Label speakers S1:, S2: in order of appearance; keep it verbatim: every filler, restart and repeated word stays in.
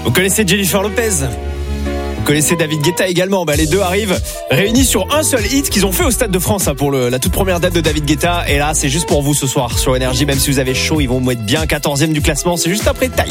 S1: Vous connaissez Jennifer Lopez ? Vous connaissez David Guetta également. Bah, les deux arrivent réunis sur un seul hit qu'ils ont fait au Stade de France hein, pour le, la toute première date de David Guetta. Et là, c'est juste pour vous ce soir sur Énergie. Même si vous avez chaud, ils vont être bien quatorzième du classement. C'est juste après Taille.